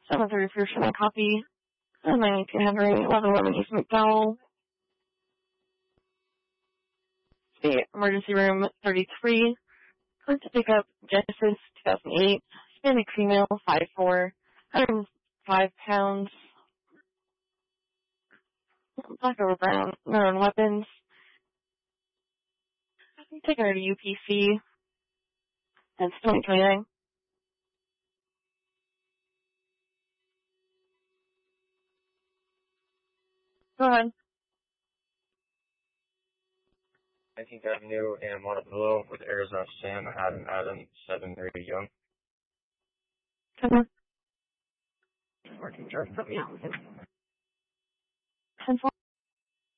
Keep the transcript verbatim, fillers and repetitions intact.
seven thirty-three for my copy. And ninety-two Henry, eleven eleven East McDowell. The emergency room thirty-three. Going to pick up Genesis two thousand eight. Hispanic female, five foot four, one hundred five pounds. Black over brown, known weapons. Taking her to U P C. That's twenty twenty-nine. Go ahead. nineteenth Avenue and Montebello with Arizona Sam, Adam Adam, seven three Young. Come on. Working, George, put me out. ten four.